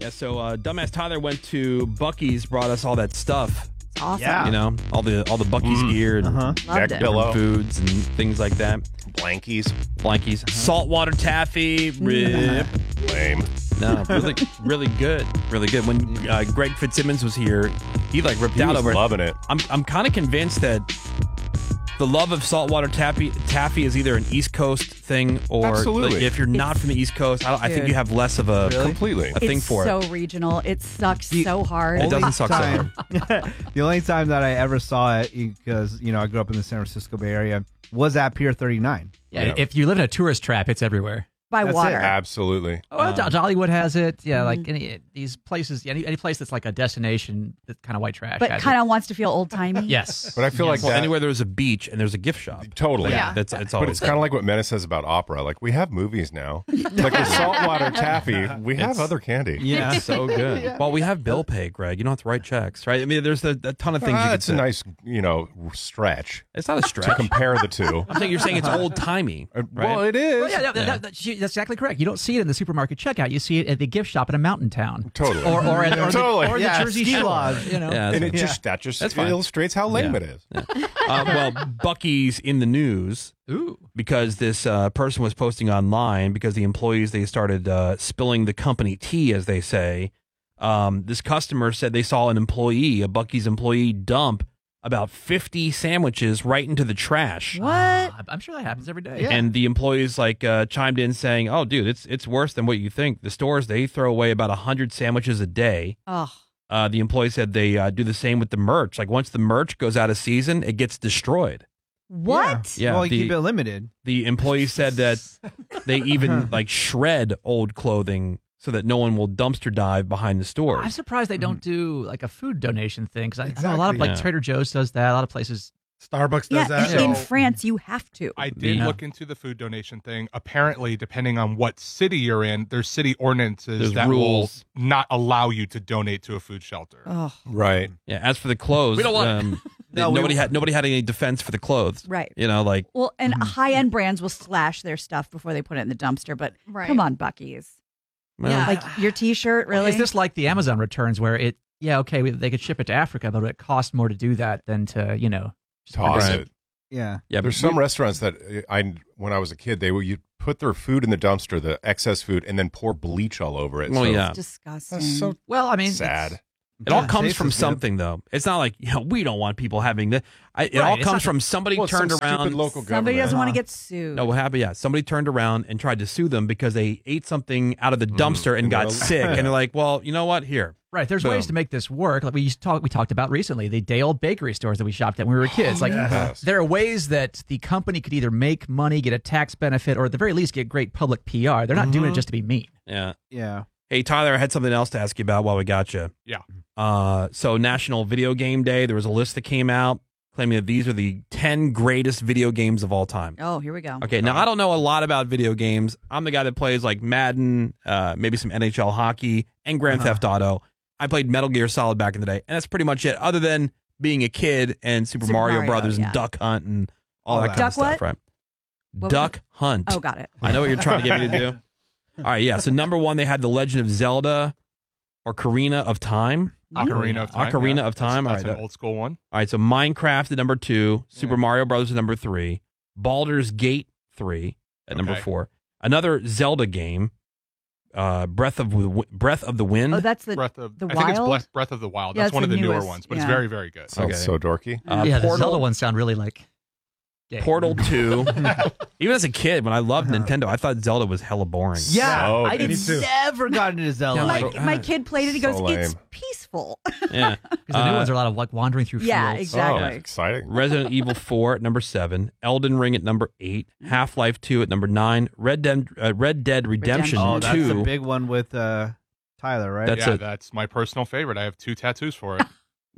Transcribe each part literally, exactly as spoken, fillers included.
Yeah, so uh, Dumbass Tyler went to Buc-ee's, brought us all that stuff. Awesome. Yeah. You know, all the all the Buc-ee's Mm. gear and Uh-huh. Loved Jack it. Billo. foods and things like that. Blankies. Blankies. Saltwater taffy. Rip. Lame. No, really, really good. Really good. When uh, Greg Fitzsimmons was here, he like ripped He out was over it. loving it. I'm I'm kind of convinced that the love of saltwater taffy taffy is either an East Coast thing or Absolutely. like, if you're not It's- from the East Coast, I, don't, I think Dude. you have less of a Completely. a thing It's for so it. regional. It sucks The so hard. It doesn't suck so time, The only time that I ever saw it, because you know I grew up in the San Francisco Bay Area, was at Pier thirty-nine. Yeah, Yeah. if you live in a tourist trap, it's everywhere. By That's water. it. Absolutely. Oh, Um, Do- Dollywood has it. Yeah, like any these places, any, any place that's like a destination, that kind of white trash. But has kind it. of wants to feel old timey. Yes, But I feel like Well, that. anywhere there's a beach and there's a gift shop. Totally. Yeah. That's it's But always it's kind of like what Menace says about opera. Like, we have movies now. Like with saltwater taffy, we have It's- other candy. Yeah. It's so good. Well, we have bill pay, Greg. You don't have to write checks, right? I mean, there's a, a ton of things. Ah, you could it's a say. nice, you know, stretch It's not a to stretch. compare the two. I'm saying you're saying it's old timey, Uh, right? Well, it is. Well, yeah, that- that- that- she- that's exactly correct. You don't see it in the supermarket checkout. You see it at the gift shop in a mountain town. Totally. Or or, at, or, Totally. the, or Yeah, the Jersey ski Shore. lodge. You know. Yeah, and that's it Yeah. just that just That's fine. illustrates how lame Yeah. it is. uh, well, Buc-ee's in the news Ooh. because this uh, person was posting online because the employees, they started uh, spilling the company tea, as they say. Um, this customer said they saw an employee, a Buc-ee's employee, dump about fifty sandwiches right into the trash. What? Ah, I'm sure that happens every day. Yeah. And the employees like uh, chimed in saying, "Oh, dude, it's it's worse than what you think. The stores, they throw away about one hundred sandwiches a day." Oh. Uh, the employee said they uh, do the same with the merch. Like once the merch goes out of season, it gets destroyed. What? Yeah, Well, you the- keep it limited. The employee said that they even like shred old clothing so that no one will dumpster dive behind the I'm stores. surprised they don't do like a food donation thing because I, I know a lot of Exactly. like Yeah. Trader Joe's does that. A lot of places. Starbucks Yeah, does that. in, in So France, you have to. I did Yeah. look into the food donation thing. Apparently, depending on what city you're in, there's city ordinances There's that rules. will not allow you to donate to a food shelter. Oh, Right. Yeah. As for the clothes, We don't want- um, they- No, we- nobody had nobody had any defense for the clothes. right. You know, like Well, and high-end brands will slash their stuff before they put it in the dumpster. But Right. come on, Buc-ee's. well, Yeah. Like your T-shirt, really? Is this like the Amazon returns where it? Yeah, okay, we, they could ship it to Africa, but it costs more to do that than to you know. just Toss Right. it. Yeah. yeah. There's but some restaurants that uh, I, when I was a kid, they would you put their food in the dumpster, the excess food, and then pour bleach all over it. Well, So yeah. It's disgusting. That's so Well, I mean, sad. It all Yeah, comes safe from is good. something, though. It's not like you know we don't want people having this. I, it Right, all it's comes not- from somebody Well, turned some stupid around. local Somebody government. doesn't want to Uh-huh. get sued. No, what happened? Yeah, somebody turned around and tried to sue them because they ate something out of the dumpster and and got they're- sick. And they're like, "Well, you know what? Here, Right, there's Boom. ways to make this work. Like we used to talk, we talked about recently, the day old bakery stores that we shopped at when we were kids. Like yes. there are ways that the company could either make money, get a tax benefit, or at the very least get great public P R. They're not doing it just to be mean. yeah." Yeah. Hey, Tyler, I had something else to ask you about while we got you. Yeah. Uh, so National Video Game Day, there was a list that came out claiming that these are the ten greatest video games of all time. Oh, here we go. Okay, now I don't know a lot about video games. I'm the guy that plays like Madden, uh, maybe some N H L hockey, and Grand Uh-huh. Theft Auto. I played Metal Gear Solid back in the day, and that's pretty much it. Other than being a kid and Super, Super Mario, Mario, Brothers yeah. and Duck Hunt and all All that that. kind of Duck what? stuff, right? What was Duck Hunt. Oh, got it. I know what you're trying to get me to do. All right, yeah. So number one, they had The Legend of Zelda or Ocarina of Time. Ocarina of Time. Ocarina yeah. of Time, That's, that's all right. an old school one. All right, so Minecraft at number two, Super Yeah. Mario Brothers at number three, Baldur's Gate three at number Okay. four, another Zelda game, uh, Breath of the Breath of the Wind. Oh, that's the Breath of the I think it's Wild? Breath, Breath of the Wild. Yeah, That's it's one the of the newer newest, ones, but yeah. it's very, very good. Sounds Okay. so dorky. Uh, yeah, the Portal, Zelda ones sound really like. gay. Portal two. Even as a kid, when I loved Nintendo, I thought Zelda was hella boring. Yeah. So I good. did Me too. never got into Zelda. Yeah, my, like- my kid played it. He goes, So it's lame. peaceful. Yeah. Because the new Uh, ones are a lot of like wandering through Yeah, fields. Oh, exactly. exciting. Resident Evil four at number seven, Elden Ring at number eight, Half Life two at number nine, Red Dead uh, Red Dead Redemption, Oh, that's two. a big one with uh, Tyler, right? That's yeah, a- that's my personal favorite. I have two tattoos for it.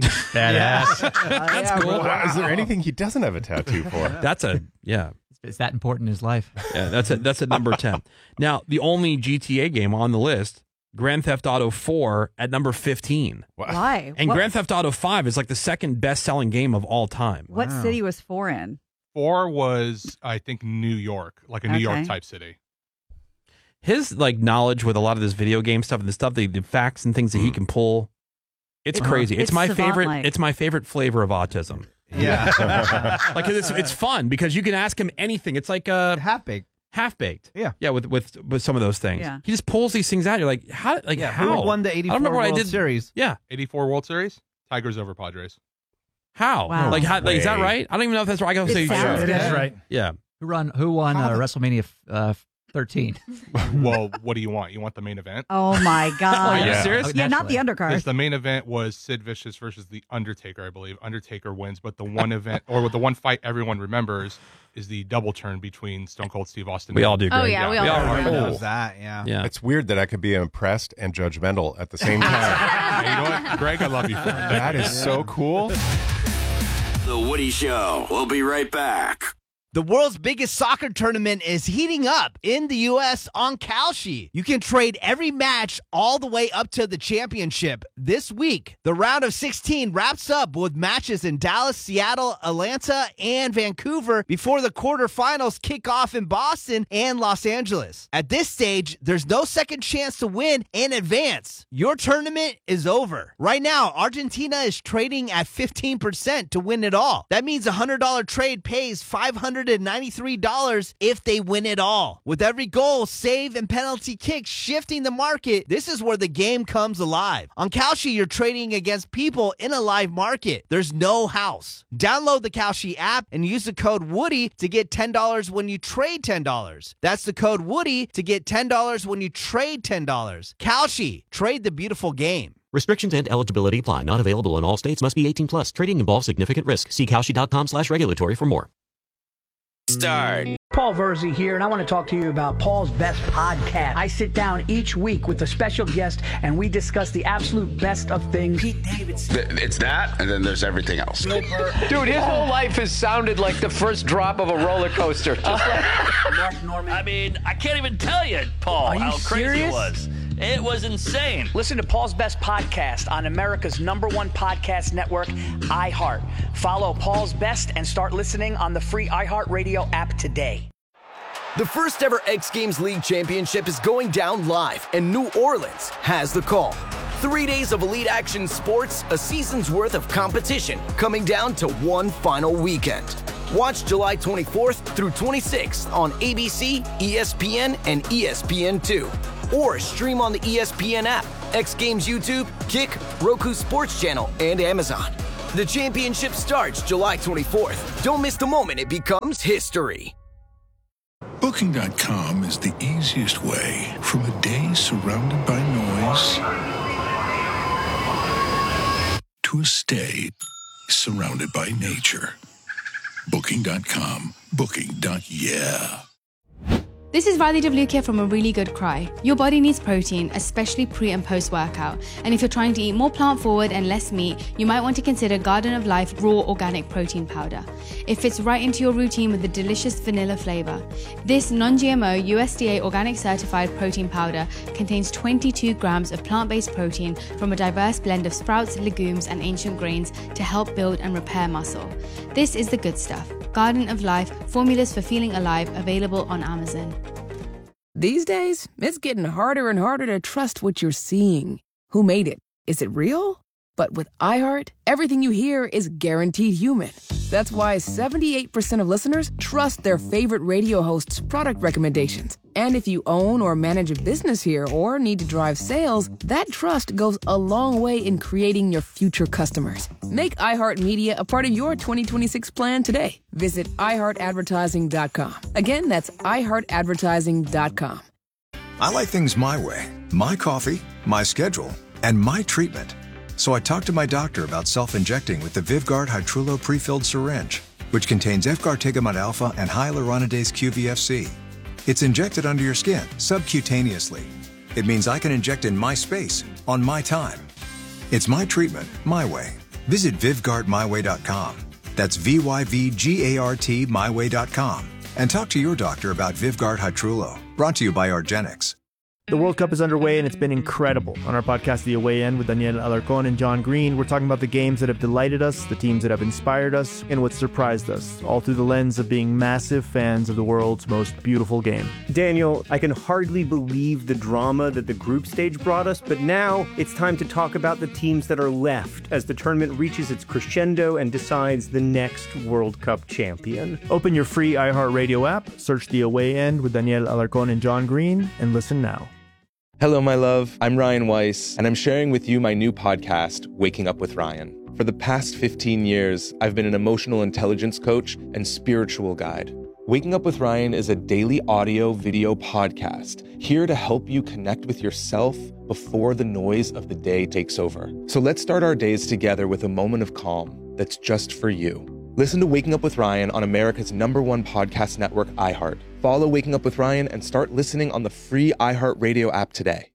Badass. That's cool. Wow, Is there anything he doesn't have a tattoo for? That's a yeah. It's that important in his life. Yeah, that's it. That's at number ten. Now, the only G T A game on the list, Grand Theft Auto four at number fifteen. Why? And what, Grand Theft Auto five is like the second best-selling game of all time. what Wow. city was four in? Four was, I think, New York, like a New Okay. York type city. his like knowledge with a lot of this video game stuff and the stuff, the, the facts and things that he can pull, it's Uh-huh. crazy. It's, It's my favorite. savant-like. It's my favorite flavor of autism. Yeah. Like it's it's fun because you can ask him anything. It's like uh Half baked. half baked. Yeah. yeah. With with with some of those things, Yeah. he just pulls these things out. You're like, how? Like Yeah. how? Who won the I don't eighty-four remember what I World did. Series? Yeah, eighty-four World Series, Tigers over Padres. how? Wow. Like, how, like is that way. right? I don't even know if that's right. I gotta It say, sounds sure. good. That's right. Yeah. Who run? Who won uh, WrestleMania uh, thirteen? Well, what do you want? You want the main event? Oh my God. Are you Yeah. serious? Yeah, not the Because undercard. the main event was Sid Vicious versus the Undertaker, I believe. Undertaker wins, but the one event or the one fight everyone remembers is the double turn between Stone Cold Steve Austin. We all do. Oh, Greg. yeah, we all we all remember remember That those. was that. Yeah. Yeah. It's weird that I could be impressed and judgmental at the same time. Hey, you know what, Greg? I love you for it. That is so cool. The Woody Show. We'll be right back. The world's biggest soccer tournament is heating up in the U S on Kalshi. You can trade every match all the way up to the championship. This week, the round of sixteen wraps up with matches in Dallas, Seattle, Atlanta, and Vancouver before the quarterfinals kick off in Boston and Los Angeles. At this stage, there's no second chance to win and advance. Your tournament is over. Right now, Argentina is trading at fifteen percent to win it all. That means a one hundred dollars trade pays five hundred ninety-three dollars if they win it all. With every goal, save, and penalty kick shifting the market, this is where the game comes alive. On Kalshi, you're trading against people in a live market. There's no house. Download the Kalshi app and use the code Woody to get ten dollars when you trade ten dollars. That's the code Woody to get ten dollars when you trade ten dollars. Kalshi, trade the beautiful game. Restrictions and eligibility apply. Not available in all states. Must be eighteen plus. Trading involves significant risk. See Kalshi.com slash regulatory for more. Start. Paul Verzi here, and I want to talk to you about Paul's Best Podcast. I sit down each week with a special guest, and we discuss the absolute best of things. Pete Davidson. It's that, and then there's everything else. Dude, his whole life has sounded like the first drop of a roller coaster. Just like Mark Norman. I mean, I can't even tell you, Paul, Are you how crazy serious? it was. It was insane. Listen to Paul's Best Podcast on America's number one podcast network, iHeart. Follow Paul's Best and start listening on the free iHeartRadio app today. The first ever X Games League Championship is going down live, and New Orleans has the call. Three days of elite action sports, a season's worth of competition, coming down to one final weekend. Watch July twenty-fourth through twenty-sixth on A B C, E S P N, and E S P N two. Or stream on the E S P N app, X Games YouTube, Kick, Roku Sports Channel, and Amazon. The championship starts July twenty-fourth. Don't miss the moment it becomes history. Booking dot com is the easiest way from a day surrounded by noise to a stay surrounded by nature. Booking dot com. Booking. Yeah. This is Riley DeVlukia from A Really Good Cry. Your body needs protein, especially pre and post workout. And if you're trying to eat more plant forward and less meat, you might want to consider Garden of Life Raw Organic Protein Powder. It fits right into your routine with a delicious vanilla flavor. This non-G M O U S D A organic certified protein powder contains twenty-two grams of plant-based protein from a diverse blend of sprouts, legumes, and ancient grains to help build and repair muscle. This is the good stuff. Garden of Life, formulas for feeling alive, available on Amazon. These days, it's getting harder and harder to trust what you're seeing. Who made it? Is it real? But with iHeart, everything you hear is guaranteed human. That's why seventy-eight percent of listeners trust their favorite radio hosts' product recommendations. And if you own or manage a business here or need to drive sales, that trust goes a long way in creating your future customers. Make iHeartMedia a part of your twenty twenty-six plan today. Visit i heart advertising dot com. Again, that's i heart advertising dot com. I like things my way. My coffee, my schedule, and my treatment. So I talked to my doctor about self-injecting with the Vyvgart Hytrulo prefilled syringe, which contains Efgartigimod alpha and hyaluronidase Q V F C. It's injected under your skin, subcutaneously. It means I can inject in my space, on my time. It's my treatment, my way. Visit Vyvgart my way dot com. That's V Y V G A R T my way dot com. And talk to your doctor about Vyvgart Hytrulo, brought to you by argenx. The World Cup is underway and it's been incredible. On our podcast, The Away End, with Daniel Alarcón and John Green, we're talking about the games that have delighted us, the teams that have inspired us, and what surprised us, all through the lens of being massive fans of the world's most beautiful game. Daniel, I can hardly believe the drama that the group stage brought us, but now it's time to talk about the teams that are left as the tournament reaches its crescendo and decides the next World Cup champion. Open your free iHeartRadio app, search The Away End with Daniel Alarcón and John Green, and listen now. Hello, my love. I'm Ryan Weiss, and I'm sharing with you my new podcast, Waking Up with Ryan. For the past fifteen years, I've been an emotional intelligence coach and spiritual guide. Waking Up with Ryan is a daily audio video podcast here to help you connect with yourself before the noise of the day takes over. So let's start our days together with a moment of calm that's just for you. Listen to Waking Up with Ryan on America's number one podcast network, iHeart. Follow Waking Up with Ryan and start listening on the free iHeartRadio app today.